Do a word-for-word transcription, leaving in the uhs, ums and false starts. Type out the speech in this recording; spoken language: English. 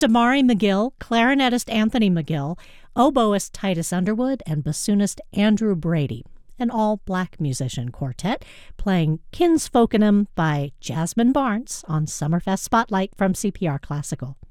Damari McGill, clarinetist Anthony McGill, oboist Titus Underwood, and bassoonist Andrew Brady. An all-black musician quartet playing Kinsfolkenham by Jasmine Barnes on Summerfest Spotlight from C P R Classical.